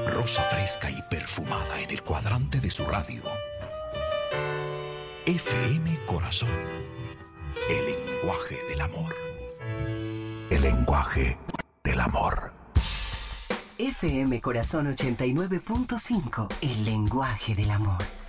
Rosa fresca y perfumada en el cuadrante de su radio. FM Corazón. El lenguaje del amor. El lenguaje del amor. FM Corazón 89.5. El lenguaje del amor.